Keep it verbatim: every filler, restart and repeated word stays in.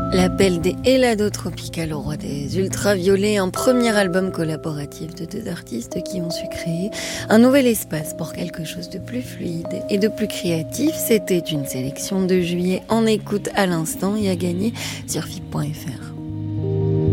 L'appel des Helado Tropical au roi des ultraviolets, un premier album collaboratif de deux artistes qui ont su créer un nouvel espace pour quelque chose de plus fluide et de plus créatif. C'était une sélection de juillet en écoute à l'instant et à gagner sur F I P point F R.